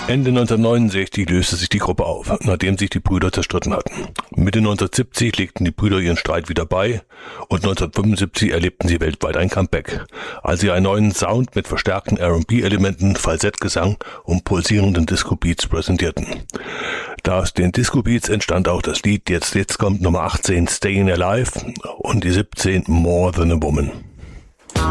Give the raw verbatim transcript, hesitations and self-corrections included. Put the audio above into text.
Ende neunzehnhundertneunundsechzig löste sich die Gruppe auf, nachdem sich die Brüder zerstritten hatten. Mitte neunzehnhundertsiebzig legten die Brüder ihren Streit wieder bei und neunzehnhundertfünfundsiebzig erlebten sie weltweit ein Comeback, als sie einen neuen Sound mit verstärkten R und B-Elementen, Falsettgesang und pulsierenden Disco-Beats präsentierten. Aus den Disco-Beats entstand auch das Lied Jetzt Jetzt kommt Nummer achtzehn Staying Alive und die siebzehn More Than a Woman.